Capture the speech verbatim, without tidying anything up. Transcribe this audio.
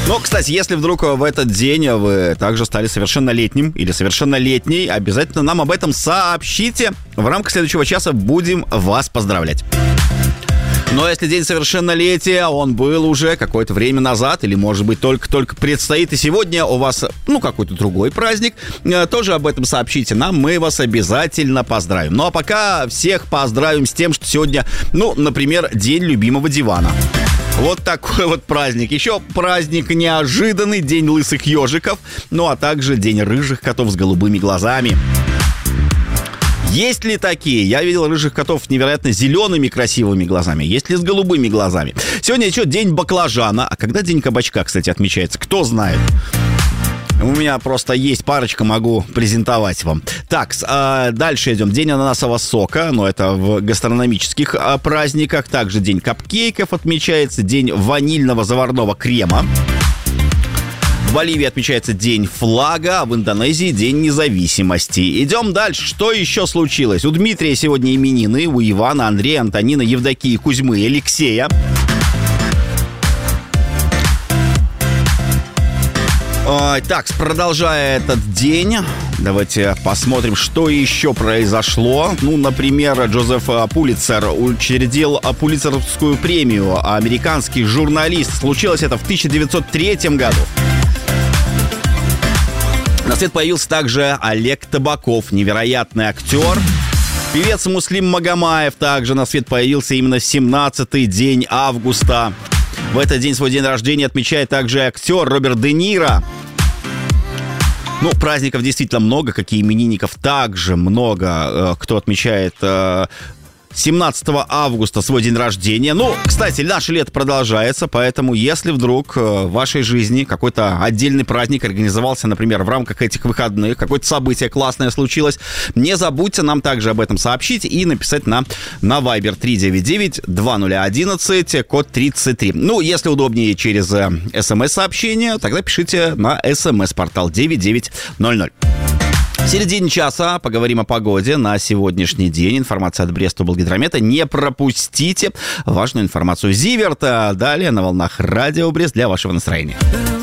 Но, кстати, если вдруг в этот день вы также стали совершеннолетним или совершеннолетней, обязательно нам об этом сообщите. В рамках следующего часа будем вас поздравлять. Но если день совершеннолетия, он был уже какое-то время назад, или, может быть, только-только предстоит, и сегодня у вас, ну, какой-то другой праздник, тоже об этом сообщите нам, мы вас обязательно поздравим. Ну, а пока всех поздравим с тем, что сегодня, ну, например, день любимого дивана. Вот такой вот праздник. Еще праздник неожиданный, день лысых ежиков, ну, а также день рыжих котов с голубыми глазами. Есть ли такие? Я видел рыжих котов с невероятно зелеными красивыми глазами. Есть ли с голубыми глазами? Сегодня еще день баклажана. А когда день кабачка, кстати, отмечается? Кто знает? У меня просто есть парочка, могу презентовать вам. Так, а дальше идем. День ананасового сока, но это в гастрономических а, праздниках. Также день капкейков отмечается. День ванильного заварного крема. В Боливии отмечается день флага, а в Индонезии день независимости. Идем дальше. Что еще случилось? У Дмитрия сегодня именины, у Ивана, Андрея, Антонина, Евдокии, Кузьмы и Алексея. Ой, так, продолжая этот день, давайте посмотрим, что еще произошло. Ну, например, Джозеф Пулитцер учредил Пулитцеровскую премию, а американский журналист. Случилось это в тысяча девятьсот третьем году. На свет появился также Олег Табаков, невероятный актер. Певец Муслим Магомаев также на свет появился именно в семнадцатый день августа. В этот день свой день рождения отмечает также актер Роберт Де Ниро. Ну, праздников действительно много, как и именинников также много. Кто отмечает семнадцатого августа свой день рождения. Ну, кстати, наше лето продолжается, поэтому если вдруг в вашей жизни какой-то отдельный праздник организовался, например, в рамках этих выходных, какое-то событие классное случилось, не забудьте нам также об этом сообщить и написать нам на Viber три девять девять два ноль один один, код тридцать три. Ну, если удобнее через смс-сообщение, тогда пишите на смс-портал девять девять ноль ноль. В середине часа поговорим о погоде на сегодняшний день. Информация от Брест-Облгидромета. Не пропустите важную информацию Зиверта. Далее на волнах Радио Брест для вашего настроения.